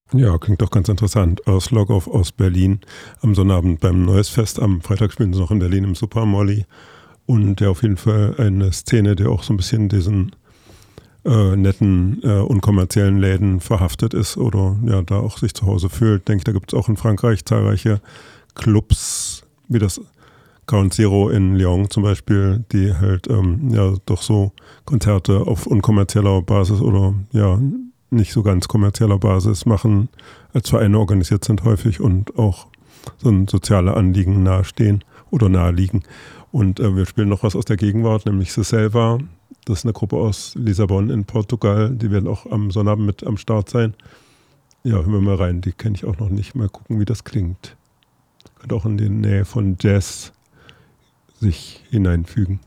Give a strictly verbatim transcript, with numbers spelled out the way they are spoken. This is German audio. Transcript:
Ja, klingt doch ganz interessant. Aus Logov aus Berlin am Sonnabend beim Neues Fest. Am Freitag spielen sie noch in Berlin im Super Molly. Und ja, auf jeden Fall eine Szene, die auch so ein bisschen diesen äh, netten, äh, unkommerziellen Läden verhaftet ist oder ja, da auch sich zu Hause fühlt. Denke ich, da gibt es auch in Frankreich zahlreiche Clubs, wie das Ground Zero in Lyon zum Beispiel, die halt ähm, ja doch so Konzerte auf unkommerzieller Basis oder ja nicht so ganz kommerzieller Basis machen, als Vereine organisiert sind häufig und auch so ein soziale Anliegen nahestehen oder naheliegen. Und äh, wir spielen noch was aus der Gegenwart, nämlich The Selva. Das ist eine Gruppe aus Lissabon in Portugal. Die werden auch am Sonnabend mit am Start sein. Ja, hören wir mal rein. Die kenne ich auch noch nicht. Mal gucken, wie das klingt. Könnte auch in die Nähe von Jazz sich hineinfügen.